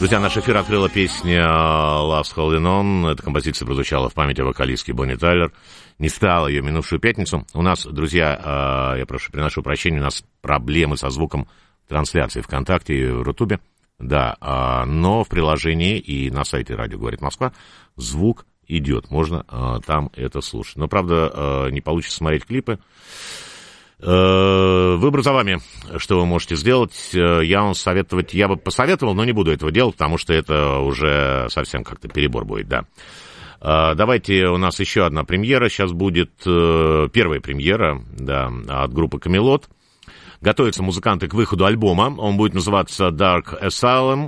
Друзья, наш эфир открыла песня «Love's Holding On». Эта композиция прозвучала в память о вокалистке Бонни Тайлер. Не стало ее минувшую пятницу. У нас, друзья, я приношу прощения, у нас проблемы со звуком трансляции ВКонтакте и в Рутубе. Да, но в приложении и на сайте «Радио говорит Москва» звук идет. Можно там это слушать. Но, правда, не получится смотреть клипы. Выбор за вами, что вы можете сделать. Я бы посоветовал, но не буду этого делать, потому что это уже совсем как-то перебор будет, да. Давайте, у нас еще одна премьера. Сейчас будет первая премьера, да, от группы «Камелот». Готовятся музыканты к выходу альбома. Он будет называться «Dark Asylum».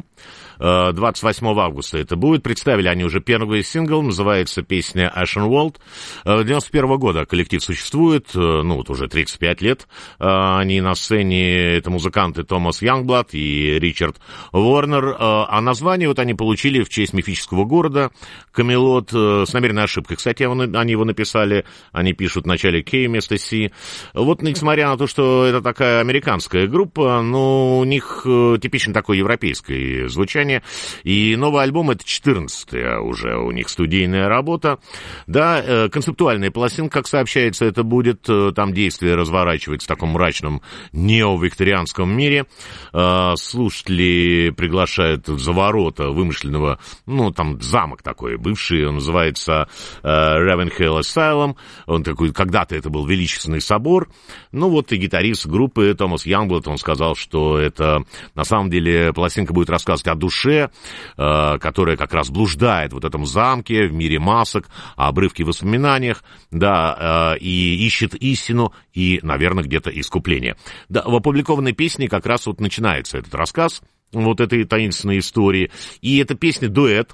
28 августа это будет. Представили они уже первый сингл, называется песня Ashen World. 91 года коллектив существует, вот уже 35 лет. Они на сцене, это музыканты Томас Янгблад и Ричард Уорнер. А название вот они получили в честь мифического города Камелот, с намеренной ошибкой. Кстати, они его написали, они пишут в начале K вместо C. Вот, несмотря на то, что это такая американская группа, но у них типично такое европейское звучание. И новый альбом — это 14-я уже у них студийная работа. Да, концептуальная пластинка, как сообщается, это будет. Там действие разворачивается в таком мрачном неовикторианском мире. Слушатели приглашают за ворота вымышленного, там замок такой бывший, он называется Ravenhill Asylum. Он такой, когда-то это был величественный собор. И гитарист группы Томас Янгблад, он сказал, что это на самом деле пластинка будет рассказывать о душе, которая как раз блуждает в этом замке, в мире масок, о обрывке в воспоминаниях, да, и ищет истину и, наверное, где-то искупление. Да, в опубликованной песне как раз вот начинается этот рассказ вот этой таинственной истории, и эта песня дуэт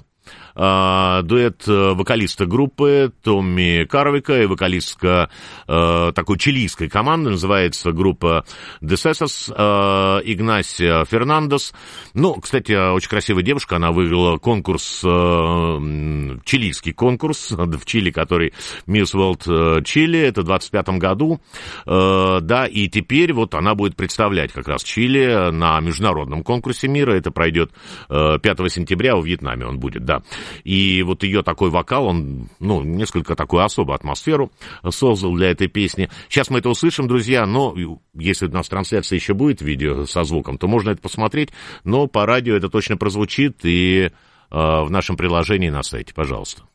вокалиста группы Томми Карвика и вокалистка такой чилийской команды, называется группа Десесос, Игнасия Фернандес. Кстати, очень красивая девушка, она выиграла конкурс, чилийский конкурс в Чили, который Miss World Чили, это в 25-м году, да, и теперь вот она будет представлять как раз Чили на международном конкурсе мира, это пройдет 5 сентября во Вьетнаме он будет, да. И вот ее такой вокал, он, несколько такую особую атмосферу создал для этой песни. Сейчас мы это услышим, друзья, но если у нас трансляция еще будет, видео со звуком, то можно это посмотреть, но по радио это точно прозвучит и в нашем приложении на сайте, пожалуйста.